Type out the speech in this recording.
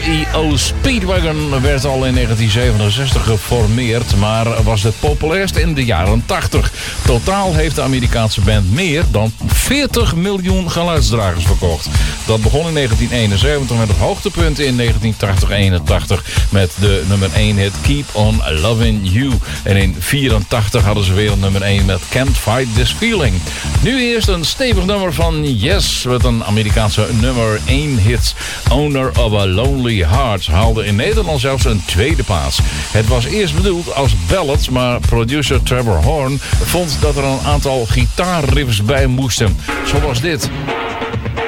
REO Speedwagon werd al in 1967 geformeerd, maar was het populairst in de jaren 80. Totaal heeft de Amerikaanse band meer dan 40 miljoen geluidsdragers verkocht. Dat begon in 1971 met het hoogtepunt in 1980-81 met de nummer 1 hit Keep On Loving You. En in 1984 hadden ze weer een nummer 1 met Can't Fight This Feeling. Nu eerst een stevig nummer van Yes met een Amerikaanse nummer 1 hit. Owner of a Lonely Heart haalde in Nederland zelfs een tweede plaats. Het was eerst bedoeld als ballad, maar producer Trevor Horn vond dat er een aantal gitaarriffs bij moesten. Zoals dit.